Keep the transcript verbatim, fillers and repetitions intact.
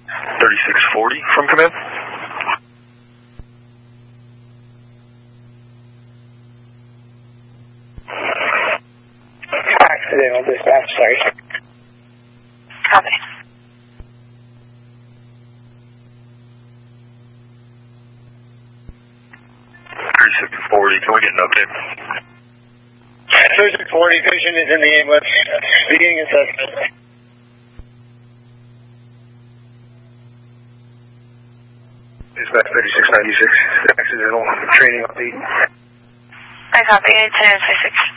thirty-six forty from command. Accidental dispatch, sorry. Copy. thirty-six forty, can we get an update? thirty-six forty, patient is in the ambulance, beginning assessment. Dispatch thirty-six ninety-six, accidental training update. I copy, ten ninety-six.